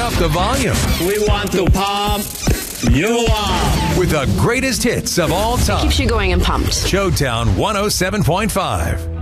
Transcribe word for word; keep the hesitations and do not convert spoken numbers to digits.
up the volume. We want to pump you up With the greatest hits of all time. Keeps you going and pumped. Showtown one oh seven point five.